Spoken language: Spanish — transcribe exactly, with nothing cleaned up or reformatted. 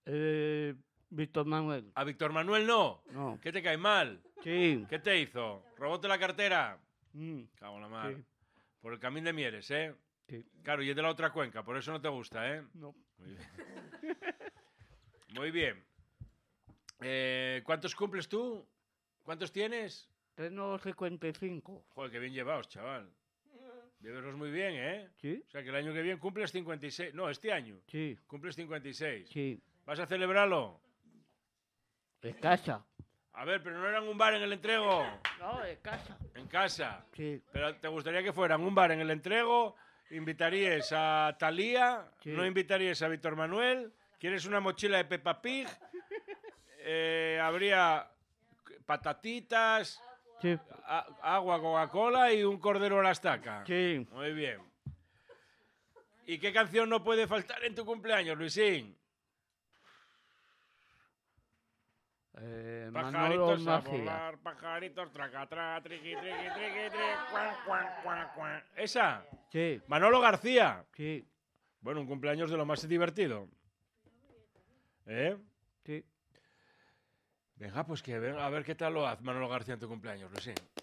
Eh, Víctor Manuel. ¿A Víctor Manuel no? No. ¿Qué te cae mal? Sí. ¿Qué te hizo? ¿Robóte la cartera? Mm, Cago en la mar. sí. Por el Camín de Mieres, ¿eh? Sí. Claro, y es de la otra cuenca, por eso no te gusta, ¿eh? No. Muy bien. Muy bien. Eh, ¿Cuántos cumples tú? ¿Cuántos tienes? Tengo cincuenta y cinco. Joder, qué bien llevados, chaval. Lleveslos muy bien, ¿eh? ¿Sí? O sea, que el año que viene cumples cincuenta y seis. No, este año. Sí. Cumples cincuenta y seis. Sí. ¿Vas a celebrarlo? De casa. A ver, pero no era en un bar en el entrego. No, de casa. En casa. Sí. Pero ¿te gustaría que fuera en un bar en el entrego? ¿Invitarías a Thalía? Sí. ¿No invitarías a Víctor Manuel? ¿Quieres una mochila de Peppa Pig? Eh, habría patatitas, Sí. a- agua, Coca-Cola y un cordero a la estaca. Sí. Muy bien. ¿Y qué canción no puede faltar en tu cumpleaños, Luisín? Eh, Manolo Pajaritos a Macía. volar, pajaritos, traca, tra, triqui, triqui, triqui, tri, cuan, cuan, cuan, cuan. ¿Esa? Sí. Manolo García. Sí. Bueno, un cumpleaños de lo más divertido. ¿Eh? Sí. Venga, pues que venga, a ver qué tal lo hace Manolo García en tu cumpleaños, Luisín.